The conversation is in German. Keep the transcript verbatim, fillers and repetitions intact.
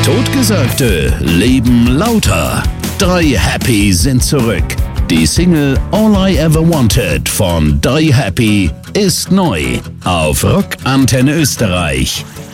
Totgesagte leben lauter. Die Happy sind zurück. Die Single All I Ever Wanted von Die Happy ist neu auf Rock Antenne Österreich.